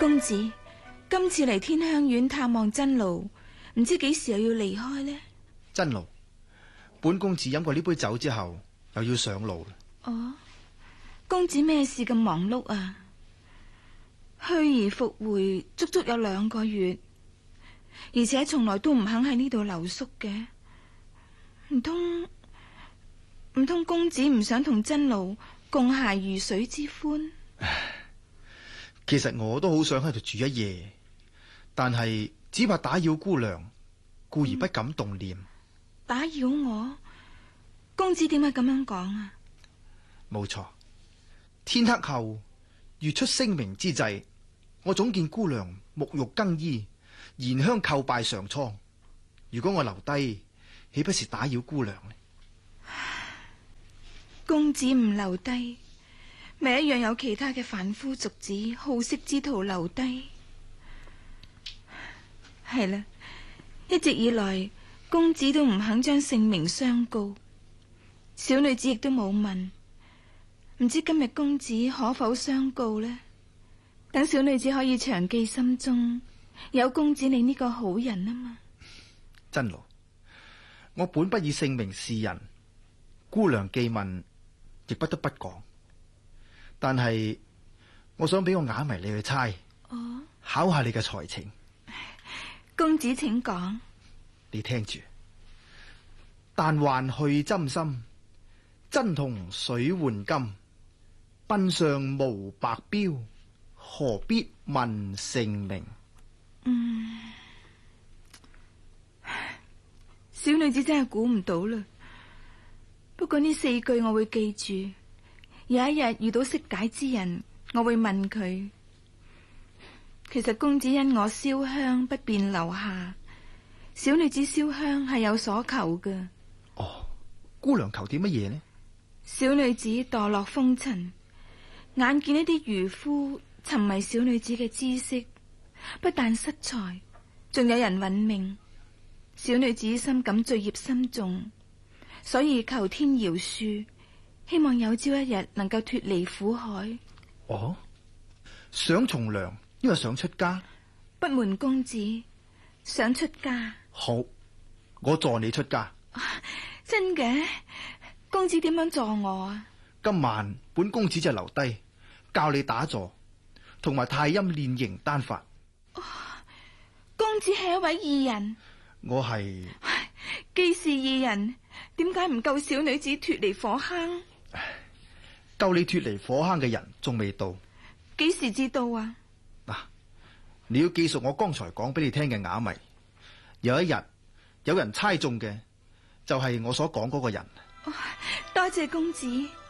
公子，今次嚟天香苑探望真奴，唔知幾時又要離開呢？ 真奴，本公子飲過呢杯酒之後，又要上路啦。 哦，公子咩事咁忙碌啊？去而復回，足足有2個月，而且從來都唔肯喺呢度留宿嘅。唔通公子唔想同真奴共諧魚水之歡？ 其實我都好想喺度住一夜，但係只怕打擾姑娘，故而不敢動念。 打擾我？公子點解咁樣講啊？ 冇錯，天黑後月出星明之際，我總見姑娘沐浴更衣，燃香叩拜上蒼。如果我留低，豈不是打擾姑娘呢？ 公子唔留低，咪一樣有其他嘅凡夫俗子好色之徒留低。係啦，一直以來公子都唔肯將姓名相告，小女子亦都冇問，唔知今日公子可否相告呢？等小女子可以長記心中，有公子你呢個好人啊嘛。 真奴，我本不以姓名示人，姑娘既問，亦不得不講。但係我想俾個啞謎你去猜，考下你嘅才情。 公子請講。 你聽住，但還去針心，真銅水換金，鬢上無白標，何必問姓名？ 小女子真係估唔到啦。不過呢4句我會記住，有一日遇到識解之人，我會問佢。其實公子因我燒香不便留下，小女子燒香係有所求嘅。 哦，姑娘求啲乜嘢呢？ 小女子墮落風塵，眼見一啲漁夫沉迷小女子嘅知識，不但失財，仲有人搵命。小女子深感罪孽深重，所以求天饒恕，希望有朝一日能夠脫離苦海。 哦，想從良，因為想出家？ 不瞞公子，想出家。 好，我助你出家。 真嘅？公子點樣助我啊？ 今晚本公子就留低，教你打坐，同埋太陰煉形丹法。 公子係一位義人。 我係。 既是義人，點解唔救小女子脫離火坑？ 救你脫離火坑嘅人仲未到。 幾時至到啊？ 嗱，你要記熟我剛才講俾你聽嘅啞謎。有一日，有人猜中嘅就係我所講嗰個人。 多謝公子。